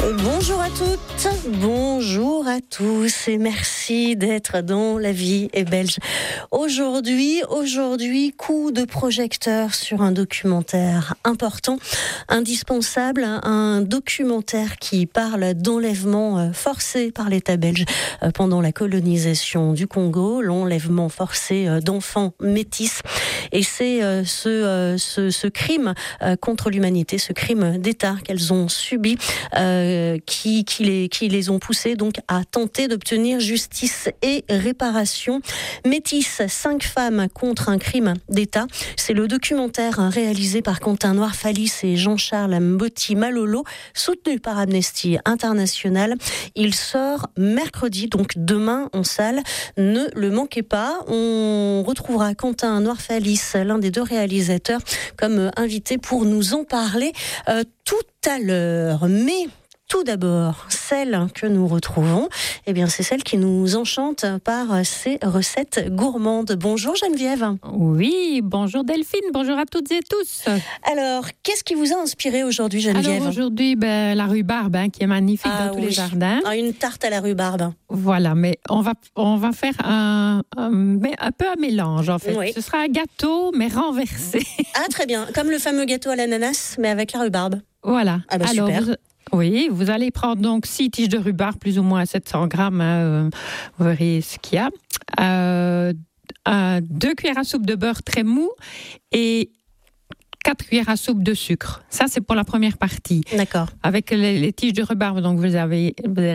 Bonjour à toutes, bonjour à tous et merci d'être dans La Vie est belge. Aujourd'hui, coup de projecteur sur un documentaire important, indispensable, un documentaire qui parle d'enlèvement forcé par l'État belge pendant la colonisation du Congo, l'enlèvement forcé d'enfants métis. Et c'est ce crime contre l'humanité, ce crime d'État qu'elles ont subi, qui les ont poussés donc à tenter d'obtenir justice et réparation. Métis, 5 femmes contre un crime d'État. C'est le documentaire réalisé par Quentin Noirfalis et Jean-Charles Mboti Malolo, soutenu par Amnesty International. Il sort mercredi, donc demain en salle. Ne le manquez pas. On retrouvera Quentin Noirfalis, l'un des 2 réalisateurs, comme invité pour nous en parler tout à l'heure. Mais tout d'abord, celle que nous retrouvons, c'est celle qui nous enchante par ses recettes gourmandes. Bonjour Geneviève. Oui, bonjour Delphine, bonjour à toutes et tous. Alors, qu'est-ce qui vous a inspiré aujourd'hui Geneviève ? Alors aujourd'hui, la rhubarbe qui est magnifique dans tous les jardins. Une tarte à la rhubarbe. Voilà, mais on va faire un peu un mélange en fait. Oui. Ce sera un gâteau mais renversé. Ah très bien, comme le fameux gâteau à l'ananas mais avec la rhubarbe. Voilà. Alors, super. Vous allez prendre donc 6 tiges de rhubarbe, plus ou moins 700 grammes, vous verrez ce qu'il y a. 2 cuillères à soupe de beurre très mou et 4 cuillères à soupe de sucre. Ça, c'est pour la première partie. D'accord. Avec les tiges de rhubarbe, donc vous allez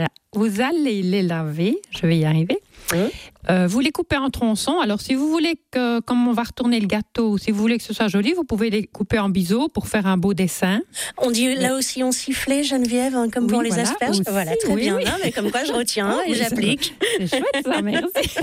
les laver. Je vais y arriver. Vous les coupez en tronçons. Alors, si vous voulez comme on va retourner le gâteau, si vous voulez que ce soit joli, vous pouvez les couper en biseaux pour faire un beau dessin. On dit là aussi en sifflet, Geneviève, comme pour les asperges. Aussi, voilà, très bien. Oui. Non, mais comme quoi, je retiens et j'applique. C'est chouette, ça, merci.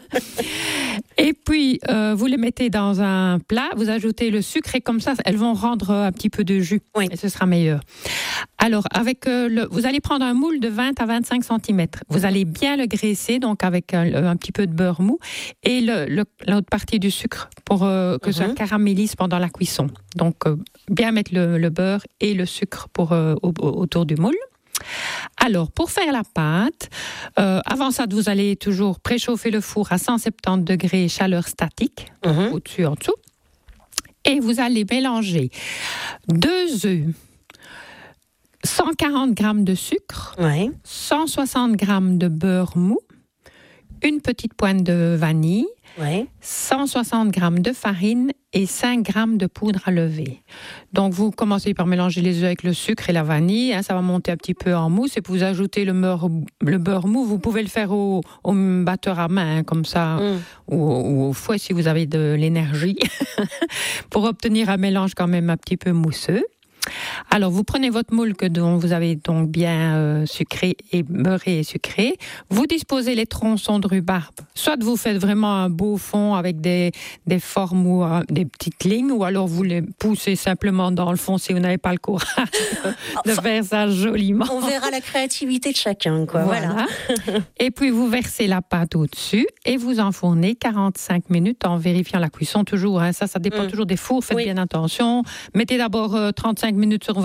Et puis, vous les mettez dans un plat, vous ajoutez le sucre et comme ça, elles vont rendre un petit peu de jus. Oui. Et ce sera meilleur. Alors, vous allez prendre un moule de 20 à 25 cm. Vous allez bien le graisser, donc avec un petit peu de beurre mou et l'autre partie du sucre pour que ça caramélise pendant la cuisson. Donc, bien mettre le beurre et le sucre autour du moule. Alors, pour faire la pâte, avant ça, vous allez toujours préchauffer le four à 170 degrés chaleur statique, au-dessus, en dessous. Et vous allez mélanger 2 œufs, 140 grammes de sucre, 160 grammes de beurre mou, une petite pointe de vanille, 160 grammes de farine et 5 grammes de poudre à lever. Donc, vous commencez par mélanger les œufs avec le sucre et la vanille. Ça va monter un petit peu en mousse. Et puis, vous ajoutez le beurre mou. Vous pouvez le faire au batteur à main, comme ça, ou au fouet si vous avez de l'énergie, pour obtenir un mélange quand même un petit peu mousseux. Alors, vous prenez votre moule dont vous avez donc bien sucré et beurré et sucré. Vous disposez les tronçons de rhubarbe. Soit vous faites vraiment un beau fond avec des formes ou des petites lignes, ou alors vous les poussez simplement dans le fond si vous n'avez pas le courage de faire ça joliment. On verra la créativité de chacun, quoi. Voilà. Et puis, vous versez la pâte au-dessus et vous enfournez 45 minutes en vérifiant la cuisson toujours. Ça dépend toujours des fours. Faites bien attention. Mettez d'abord 35 minutes sur